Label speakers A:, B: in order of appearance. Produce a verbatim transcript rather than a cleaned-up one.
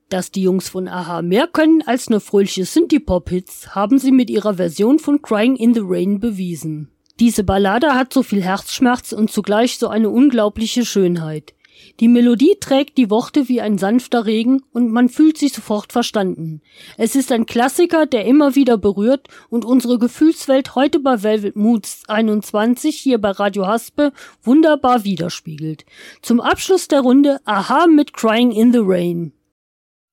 A: Dass die Jungs von a-ha mehr können als nur fröhliche Synthie-Pop-Hits, haben sie mit ihrer Version von Crying in the Rain bewiesen. Diese Ballade hat so viel Herzschmerz und zugleich so eine unglaubliche Schönheit. Die Melodie trägt die Worte wie ein sanfter Regen und man fühlt sich sofort verstanden. Es ist ein Klassiker, der immer wieder berührt und unsere Gefühlswelt heute bei Velvet Moods einundzwanzig hier bei Radio Haspe wunderbar widerspiegelt. Zum Abschluss der Runde a-ha mit Crying in the Rain.